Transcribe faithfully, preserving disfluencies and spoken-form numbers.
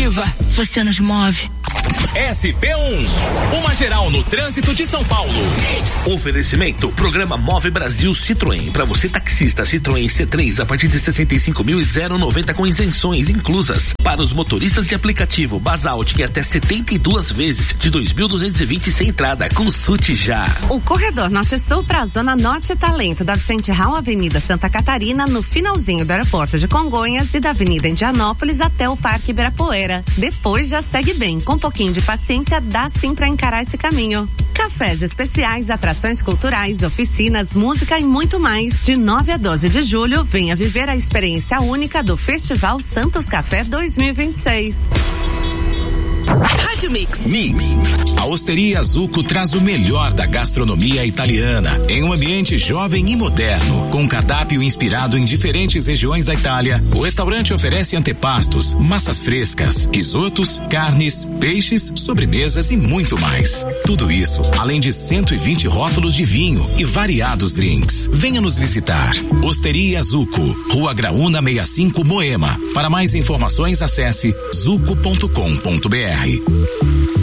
Ativa, você nos move. S P um, uma geral no trânsito de São Paulo. Oferecimento, programa Move Brasil Citroën. Para você taxista, Citroën C três a partir de sessenta e cinco mil e zero noventa com isenções inclusas. Para os motoristas de aplicativo, Basalt que até setenta e duas vezes de dois mil duzentos e vinte sem entrada. Consulte já. O corredor Norte-Sul para a Zona Norte Talento da Vicente Raul, Avenida Santa Catarina, no finalzinho do aeroporto de Congonhas e da Avenida Indianópolis até o Parque Ibirapuera. Depois já segue bem, com um pouquinho de paciência dá sim para encarar esse caminho. Cafés especiais, atrações culturais, oficinas, música e muito mais. De nove a doze de julho, venha viver a experiência única do Festival Santos Café dois mil e vinte e seis. Rádio Mix. Mix. A Osteria Zucco traz o melhor da gastronomia italiana em um ambiente jovem e moderno, com um cardápio inspirado em diferentes regiões da Itália. O restaurante oferece antepastos, massas frescas, risotos, carnes, peixes, sobremesas e muito mais. Tudo isso, além de cento e vinte rótulos de vinho e variados drinks. Venha nos visitar. Osteria Zucco, Rua Graúna sessenta e cinco, Moema. Para mais informações, acesse zucco ponto com ponto br.